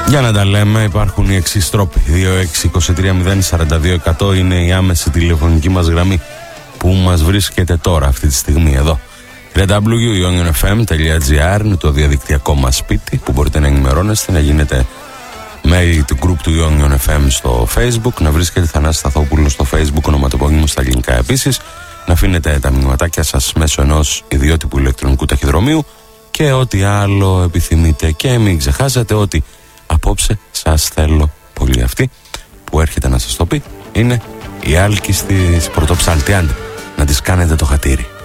Για να τα λέμε, υπάρχουν οι εξής τρόποι. 26-23-0-42-100 είναι η άμεση τηλεφωνική μας γραμμή που μας βρίσκεται τώρα αυτή τη στιγμή εδώ. www.ionfm.gr είναι το διαδικτυακό μας σπίτι που μπορείτε να ενημερώνεστε, να γίνετε μέλη του group του Ionion FM στο Facebook, να βρίσκετε Θανάση Σταθόπουλο στο Facebook, ονοματεπώνυμο στα ελληνικά επίσης, να αφήνετε τα μηνυματάκια σας μέσω ενός ιδιότυπου ηλεκτρονικού ταχυδρομείου και ό,τι άλλο επιθυμείτε. Και μην ξεχάσετε ότι απόψε σας θέλω πολύ. Αυτή που έρχεται να σας το πει είναι η άλκης της Πρωτοψάλτη. Άντε, να της κάνετε το χατήρι.